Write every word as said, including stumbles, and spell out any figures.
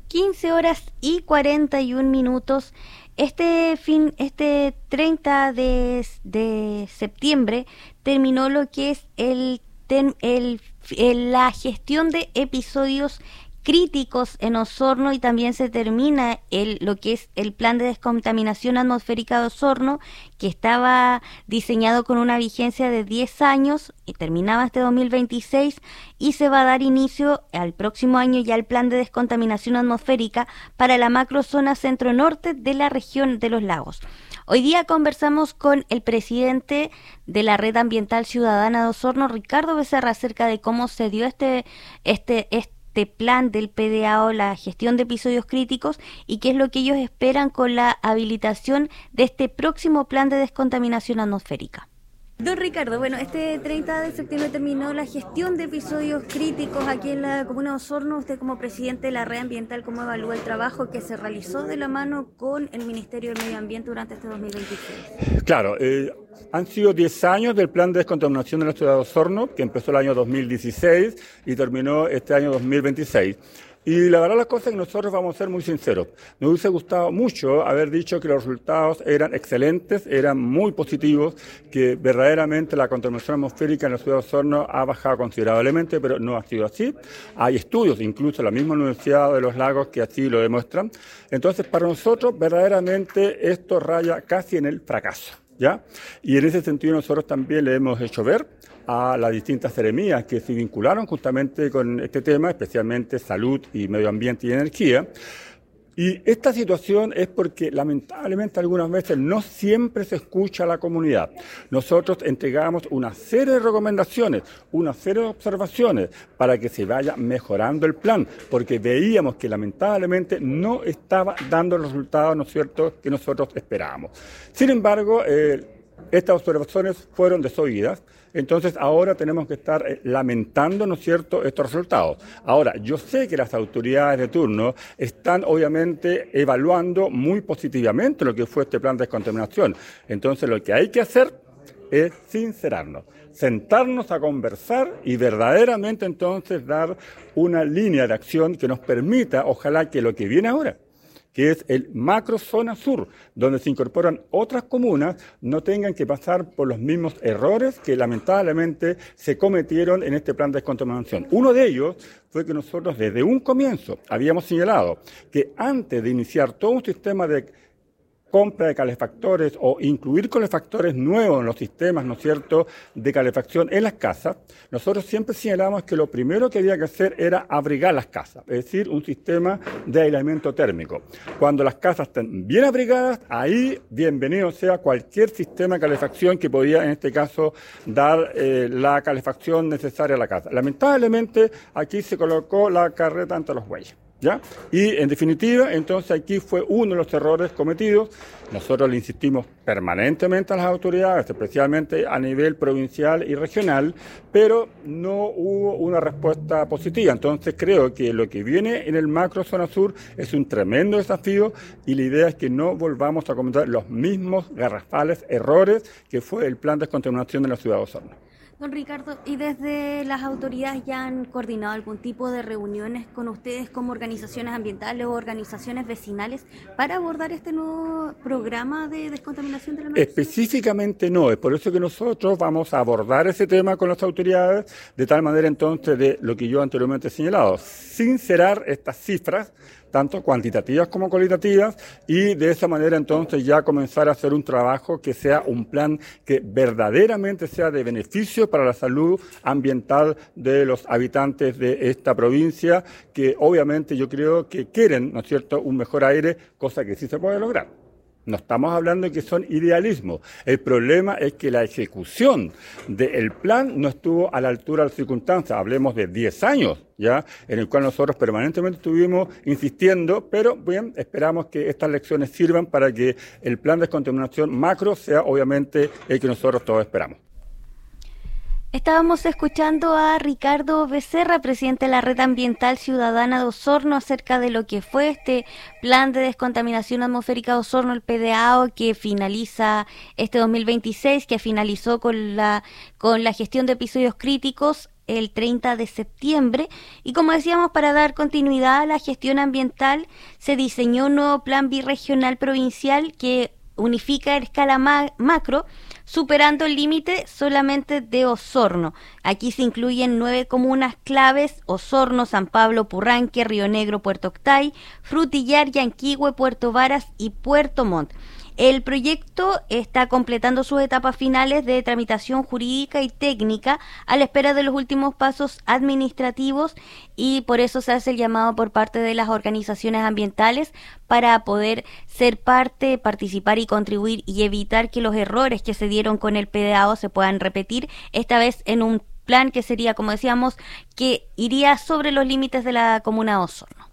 quince horas y cuarenta y un minutos. Este fin, este treinta de, de septiembre terminó lo que es el, ten, el, el la gestión de episodios críticos en Osorno, y también se termina el lo que es el plan de descontaminación atmosférica de Osorno, que estaba diseñado con una vigencia de diez años y terminaba este dos mil veintiséis, y se va a dar inicio al próximo año ya el plan de descontaminación atmosférica para la macrozona centro-norte de la región de los lagos. Hoy día conversamos con el presidente de la Red Ambiental Ciudadana de Osorno, Ricardo Becerra, acerca de cómo se dio este este este este plan del P D A O, la gestión de episodios críticos, y qué es lo que ellos esperan con la habilitación de este próximo plan de descontaminación atmosférica. Don Ricardo, bueno, este treinta de septiembre terminó la gestión de episodios críticos aquí en la comuna de Osorno. Usted, como presidente de la Red Ambiental, ¿cómo evalúa el trabajo que se realizó de la mano con el Ministerio del Medio Ambiente durante este dos mil veintiséis? Claro, eh, han sido diez años del plan de descontaminación de la ciudad de Osorno, que empezó el año dos mil dieciséis y terminó este año dos mil veintiséis. Y la verdad, las cosas es que nosotros vamos a ser muy sinceros. Nos hubiese gustado mucho haber dicho que los resultados eran excelentes, eran muy positivos, que verdaderamente la contaminación atmosférica en la ciudad de Osorno ha bajado considerablemente, pero no ha sido así. Hay estudios, incluso la misma Universidad de los Lagos, que así lo demuestran. Entonces, para nosotros, verdaderamente esto raya casi en el fracaso, ¿ya? Y en ese sentido nosotros también le hemos hecho ver a las distintas seremías que se vincularon justamente con este tema, especialmente salud y medio ambiente y energía. Y esta situación es porque lamentablemente algunas veces no siempre se escucha a la comunidad. Nosotros entregamos una serie de recomendaciones, una serie de observaciones para que se vaya mejorando el plan, porque veíamos que lamentablemente no estaba dando los resultados, ¿no es cierto?, que nosotros esperábamos. Sin embargo, eh, estas observaciones fueron desoídas. Entonces ahora tenemos que estar eh, lamentando, ¿no es cierto?, estos resultados. Ahora, yo sé que las autoridades de turno están obviamente evaluando muy positivamente lo que fue este plan de descontaminación. Entonces lo que hay que hacer es sincerarnos, sentarnos a conversar y verdaderamente entonces dar una línea de acción que nos permita, ojalá, que lo que viene ahora, que es el macro zona sur, donde se incorporan otras comunas, no tengan que pasar por los mismos errores que lamentablemente se cometieron en este plan de descontaminación. Uno de ellos fue que nosotros desde un comienzo habíamos señalado que antes de iniciar todo un sistema de compra de calefactores o incluir calefactores nuevos en los sistemas, ¿no es cierto?, de calefacción en las casas, nosotros siempre señalamos que lo primero que había que hacer era abrigar las casas, es decir, un sistema de aislamiento térmico. Cuando las casas estén bien abrigadas, ahí bienvenido sea cualquier sistema de calefacción que podía, en este caso, dar eh, la calefacción necesaria a la casa. Lamentablemente, aquí se colocó la carreta ante los bueyes, ¿ya? Y en definitiva, entonces aquí fue uno de los errores cometidos. Nosotros le insistimos permanentemente a las autoridades, especialmente a nivel provincial y regional, pero no hubo una respuesta positiva. Entonces creo que lo que viene en el macro zona sur es un tremendo desafío, y la idea es que no volvamos a cometer los mismos garrafales errores que fue el plan de descontaminación de la ciudad de Osorno. Don Ricardo, ¿y desde las autoridades ya han coordinado algún tipo de reuniones con ustedes como organizaciones ambientales o organizaciones vecinales para abordar este nuevo programa de descontaminación de la macrozona? Específicamente no, es por eso que nosotros vamos a abordar ese tema con las autoridades, de tal manera entonces de lo que yo anteriormente he señalado, sincerar estas cifras, tanto cuantitativas como cualitativas, y de esa manera entonces ya comenzar a hacer un trabajo que sea un plan que verdaderamente sea de beneficio para la salud ambiental de los habitantes de esta provincia, que obviamente yo creo que quieren, ¿no es cierto?, un mejor aire, cosa que sí se puede lograr. No estamos hablando de que son idealismos. El problema es que la ejecución del plan no estuvo a la altura de las circunstancias. Hablemos de diez años, ¿ya?, en el cual nosotros permanentemente estuvimos insistiendo, pero bien, esperamos que estas lecciones sirvan para que el plan de descontaminación macro sea obviamente el que nosotros todos esperamos. Estábamos escuchando a Ricardo Becerra, presidente de la Red Ambiental Ciudadana de Osorno, acerca de lo que fue este plan de descontaminación atmosférica de Osorno, el P D A O, que finaliza este dos mil veintiséis, que finalizó con la, con la gestión de episodios críticos el treinta de septiembre y, como decíamos, para dar continuidad a la gestión ambiental se diseñó un nuevo plan birregional provincial que unifica a escala ma- macro, superando el límite solamente de Osorno. Aquí se incluyen nueve comunas claves: Osorno, San Pablo, Purranque, Río Negro, Puerto Octay, Frutillar, Yanquihue, Puerto Varas y Puerto Montt. El proyecto está completando sus etapas finales de tramitación jurídica y técnica a la espera de los últimos pasos administrativos, y por eso se hace el llamado por parte de las organizaciones ambientales para poder ser parte, participar y contribuir y evitar que los errores que se dieron con el P D A O se puedan repetir, esta vez en un plan que sería, como decíamos, que iría sobre los límites de la comuna de Osorno.